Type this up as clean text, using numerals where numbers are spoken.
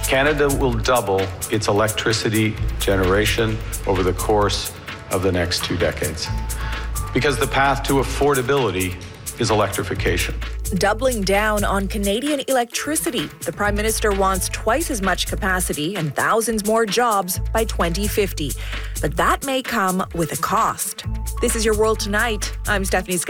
Canada will double its electricity generation over the course of the next 2 decades. Because the path to affordability is electrification. Doubling down on Canadian electricity, the Prime Minister wants twice as much capacity and thousands more jobs by 2050. But that may come with a cost. This is Your World Tonight. I'm Stephanie Scott.